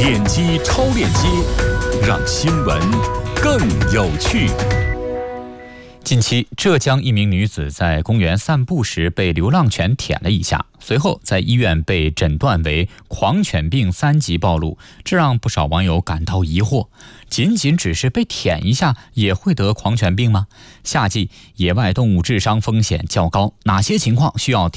点击超链接，让新闻更有趣。 近期，浙江一名女子在公园散步时被流浪犬舔了一下，随后在医院被诊断为狂犬病3级暴露，这让不少网友感到疑惑：仅只是被舔一下也会得狂犬病吗？夏季野外动物致伤风险较高，哪些情况需要